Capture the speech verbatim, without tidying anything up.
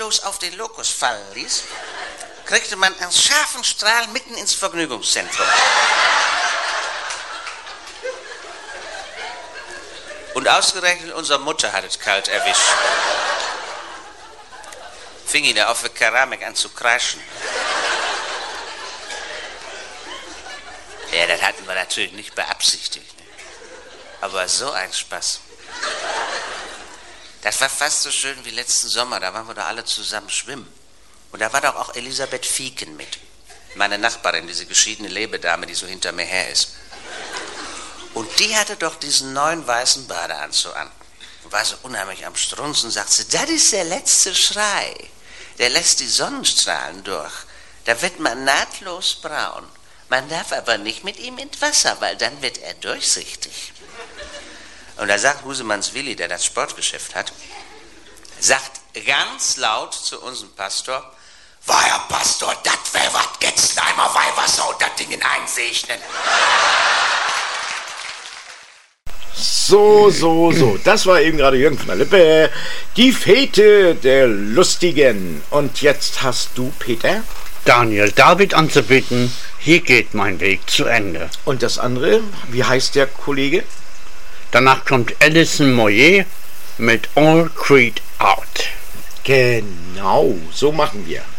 atemlos auf den Lokus fallen ließ, kriegte man einen scharfen Strahl mitten ins Vergnügungszentrum. Und ausgerechnet unsere Mutter hat es kalt erwischt. Fing ihn auf der Keramik an zu kreischen. Ja, das hatten wir natürlich nicht beabsichtigt. Ne? Aber so ein Spaß. Das war fast so schön wie letzten Sommer, da waren wir doch alle zusammen schwimmen. Und da war doch auch Elisabeth Fieken mit. Meine Nachbarin, diese geschiedene Lebedame, die so hinter mir her ist. Und die hatte doch diesen neuen weißen Badeanzug an. Und war so unheimlich am Strunzen, sagt sie, das ist der letzte Schrei. Der lässt die Sonnenstrahlen durch. Da wird man nahtlos braun. Man darf aber nicht mit ihm ins Wasser, weil dann wird er durchsichtig. Und da sagt Husemanns Willi, der das Sportgeschäft hat, sagt ganz laut zu unserem Pastor, war Herr Pastor, das wär wat, jetzt einmal Weihwasser und das Ding einsegnen. So, so, so. Das war eben gerade Jürgen von der Lippe. Die Fete der Lustigen. Und jetzt hast du, Peter, Daniel David anzubieten. Hier geht mein Weg zu Ende. Und das andere, wie heißt der Kollege? Danach kommt Alison Moyet mit All Creed Out. Genau, so machen wir.